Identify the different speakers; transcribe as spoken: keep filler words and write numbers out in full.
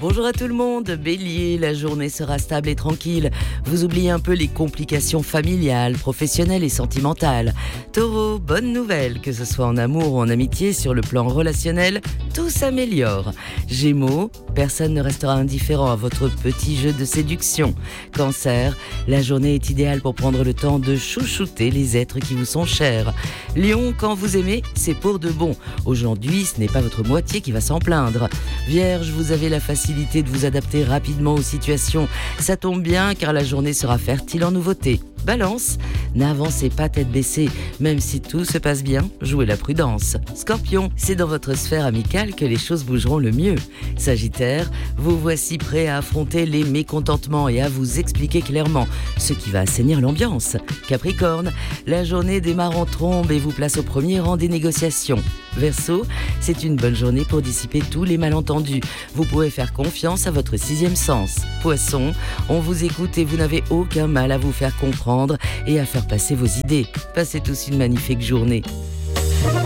Speaker 1: Bonjour à tout le monde, Bélier, la journée sera stable et tranquille. Vous oubliez un peu les complications familiales, professionnelles et sentimentales. Taureau, bonne nouvelle, que ce soit en amour ou en amitié, sur le plan relationnel, tout s'améliore. Gémeaux, personne ne restera indifférent à votre petit jeu de séduction. Cancer, la journée est idéale pour prendre le temps de chouchouter les êtres qui vous sont chers. Lion, quand vous aimez, c'est pour de bon. Aujourd'hui, ce n'est pas votre moitié qui va s'en plaindre. Vierge, vous avez la facilité de vous adapter rapidement aux situations. Ça tombe bien car la journée sera fertile en nouveautés. Balance, n'avancez pas tête baissée, même si tout se passe bien, jouez la prudence. Scorpion, c'est dans votre sphère amicale que les choses bougeront le mieux. Sagittaire, vous voici prêt à affronter les mécontentements et à vous expliquer clairement ce qui va assainir l'ambiance. Capricorne, la journée démarre en trombe et vous place au premier rang des négociations. Verseau, c'est une bonne journée pour dissiper tous les malentendus. Vous pouvez faire confiance à votre sixième sens. Poisson, on vous écoute et vous n'avez aucun mal à vous faire comprendre et à faire passer vos idées. Passez tous une magnifique journée.